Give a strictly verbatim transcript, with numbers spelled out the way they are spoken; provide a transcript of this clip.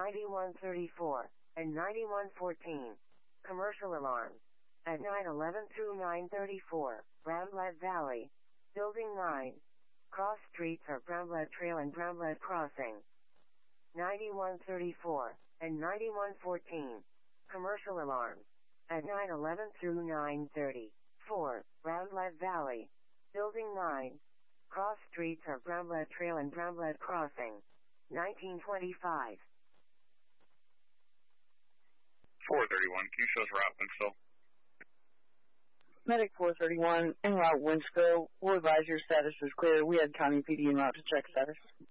ninety-one thirty-four, and ninety-one fourteen. Commercial alarm. At nine eleven through nine thirty-four, Bramlett Valley. Building nine. Cross streets are Bramlett Trail and Bramlett Crossing. ninety-one thirty-four, and ninety-one fourteen. Commercial alarm. At nine eleven through nine thirty-four, Bramlett Valley. Building nine. Cross streets are Bramlett Trail and Bramlett Crossing. nineteen twenty-five. four thirty-one, can you show us route Winsville? Medic four thirty-one, en route Winsville. We'll advise your status is clear. We had County P D en route to check status.